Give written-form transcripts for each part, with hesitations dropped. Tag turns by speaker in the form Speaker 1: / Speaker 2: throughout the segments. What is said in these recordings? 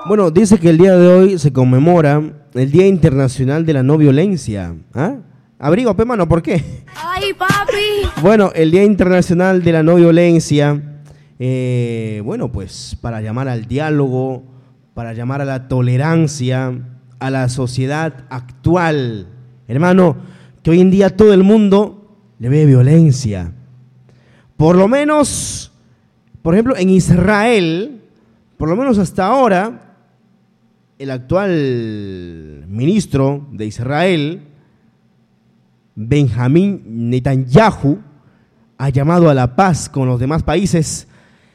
Speaker 1: Bueno, dice que el día de hoy se conmemora el Día Internacional de la No Violencia. ¿Ah? Abrigo, pe mano, ¿por qué?
Speaker 2: ¡Ay, papi!
Speaker 1: Bueno, el Día Internacional de la No Violencia, bueno, pues para llamar al diálogo, para llamar a la tolerancia, a la sociedad actual. Hermano, que hoy en día todo el mundo le ve violencia. Por lo menos, por ejemplo, en Israel, por lo menos hasta ahora, el actual ministro de Israel, Benjamín Netanyahu, ha llamado a la paz con los demás países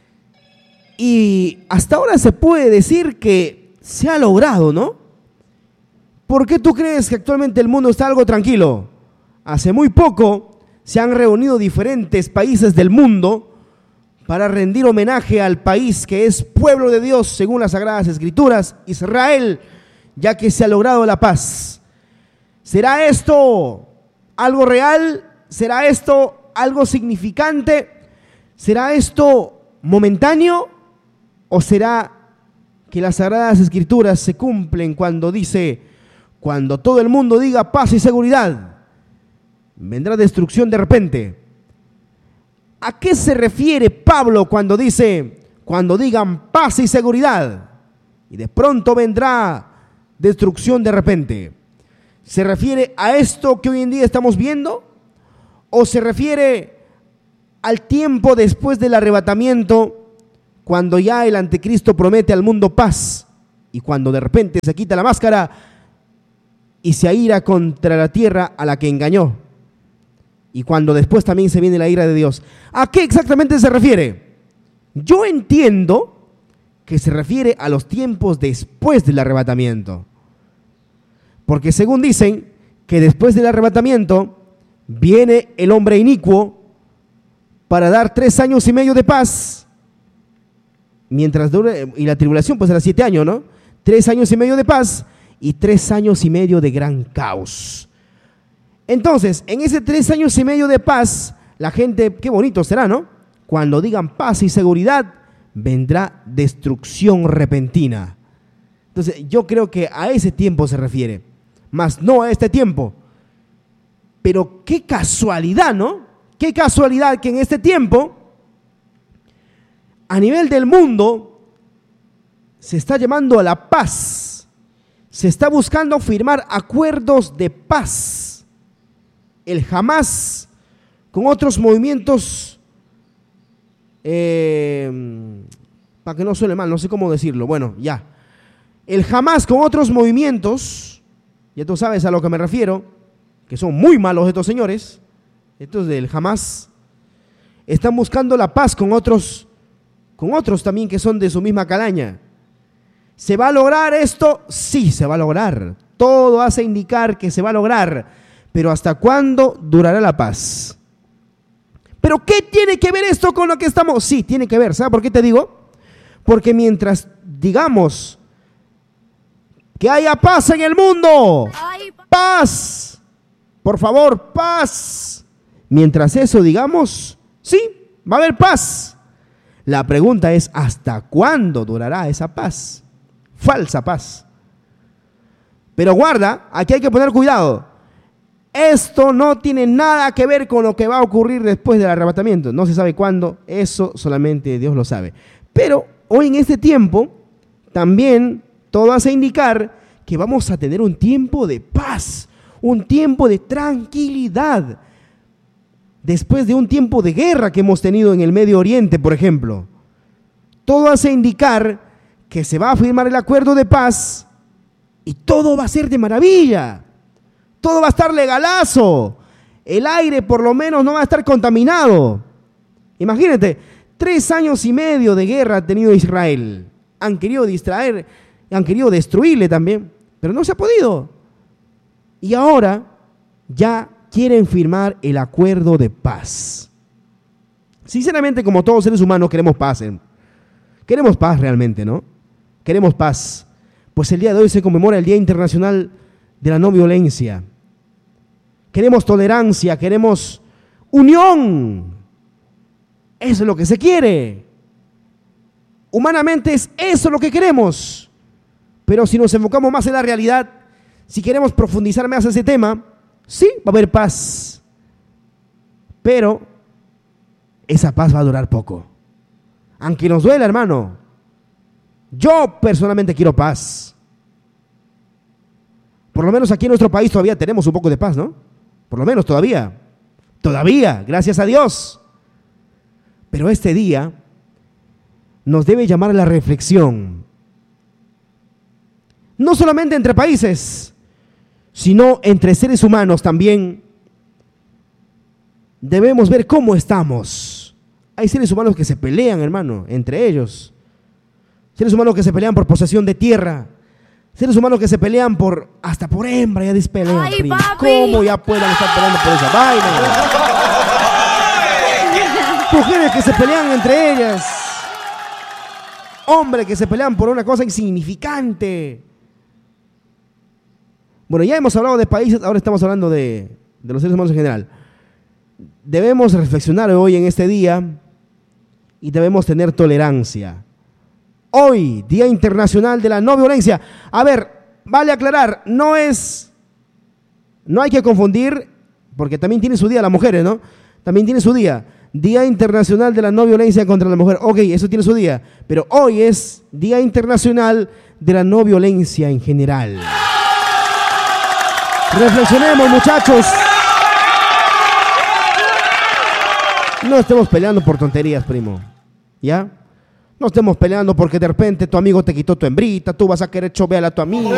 Speaker 1: y hasta ahora se puede decir que se ha logrado, ¿no? ¿Por qué tú crees que actualmente el mundo está algo tranquilo? Hace muy poco se han reunido diferentes países del mundo para rendir homenaje al país que es pueblo de Dios según las Sagradas Escrituras, Israel, ya que se ha logrado la paz. ¿Será esto algo real? ¿Será esto algo significante? ¿Será esto momentáneo? ¿O será que las Sagradas Escrituras se cumplen cuando dice, cuando todo el mundo diga paz y seguridad, vendrá destrucción de repente? ¿A qué se refiere Pablo cuando dice, cuando digan paz y seguridad, y de pronto vendrá destrucción de repente? ¿Se refiere a esto que hoy en día estamos viendo? ¿O se refiere al tiempo después del arrebatamiento, cuando ya el anticristo promete al mundo paz y cuando de repente se quita la máscara y se aira contra la tierra a la que engañó? Y cuando después también se viene la ira de Dios. ¿A qué exactamente se refiere? Yo entiendo que se refiere a los tiempos después del arrebatamiento. Porque según dicen que después del arrebatamiento viene el hombre inicuo para dar 3 años y medio de paz, mientras dure, y la tribulación pues era 7 años, ¿no? 3 años y medio de paz y 3 años y medio de gran caos. Entonces, en ese 3 años y medio de paz, la gente, qué bonito será, ¿no? Cuando digan paz y seguridad, vendrá destrucción repentina. Entonces, yo creo que a ese tiempo se refiere, más no a este tiempo. Pero qué casualidad, ¿no? Qué casualidad que en este tiempo, a nivel del mundo, se está llamando a la paz. Se está buscando firmar acuerdos de paz. El Hamas con otros movimientos, para que no suene mal, no sé cómo decirlo, bueno, ya. El Hamas con otros movimientos, ya tú sabes a lo que me refiero, que son muy malos estos señores, estos del Hamas, están buscando la paz con otros también que son de su misma calaña. ¿Se va a lograr esto? Sí, se va a lograr. Todo hace indicar que se va a lograr. Pero ¿hasta cuándo durará la paz? ¿Pero qué tiene que ver esto con lo que estamos? Sí, tiene que ver. ¿Sabes por qué te digo? Porque mientras digamos que haya paz en el mundo, paz, por favor, paz. Mientras eso digamos, sí, va a haber paz. La pregunta es, ¿hasta cuándo durará esa paz? Falsa paz. Pero guarda, aquí hay que poner cuidado. Esto no tiene nada que ver con lo que va a ocurrir después del arrebatamiento. No se sabe cuándo, eso solamente Dios lo sabe. Pero hoy en este tiempo, también todo hace indicar que vamos a tener un tiempo de paz, un tiempo de tranquilidad, después de un tiempo de guerra que hemos tenido en el Medio Oriente, por ejemplo. Todo hace indicar que se va a firmar el acuerdo de paz y todo va a ser de maravilla. Todo va a estar legalazo. El aire por lo menos no va a estar contaminado. Imagínate, 3 años y medio de guerra ha tenido Israel. Han querido distraer, han querido destruirle también, pero no se ha podido. Y ahora ya quieren firmar el acuerdo de paz. Sinceramente, como todos seres humanos, queremos paz. Queremos paz realmente, ¿no? Queremos paz. Pues el día de hoy se conmemora el Día Internacional de la No Violencia. Queremos tolerancia, queremos unión. Eso es lo que se quiere. Humanamente es eso lo que queremos. Pero si nos enfocamos más en la realidad, si queremos profundizar más ese tema, sí, va a haber paz. Pero esa paz va a durar poco. Aunque nos duela, hermano. Yo personalmente quiero paz. Por lo menos aquí en nuestro país todavía tenemos un poco de paz, ¿no? Por lo menos todavía. Todavía, gracias a Dios. Pero este día nos debe llamar a la reflexión. No solamente entre países, sino entre seres humanos también. Debemos ver cómo estamos. Hay seres humanos que se pelean, hermano, entre ellos. Seres humanos que se pelean por posesión de tierra. Seres humanos que se pelean hasta por hembra, ya despelean.
Speaker 2: Ay,
Speaker 1: ¿Cómo ya puedan estar peleando por esa vaina? Mujeres que se pelean entre ellas. Hombres que se pelean por una cosa insignificante. Bueno, ya hemos hablado de países, ahora estamos hablando de los seres humanos en general. Debemos reflexionar hoy en este día y debemos tener tolerancia. Hoy, Día Internacional de la No Violencia. A ver, vale aclarar, no hay que confundir, porque también tiene su día las mujeres, ¿no? También tiene su día. Día Internacional de la No Violencia contra la Mujer. Ok, eso tiene su día. Pero hoy es Día Internacional de la No Violencia en general. Reflexionemos, muchachos. No estemos peleando por tonterías, primo. ¿Ya? No estemos peleando porque de repente tu amigo te quitó tu hembrita, tú vas a querer chovear a tu amiga.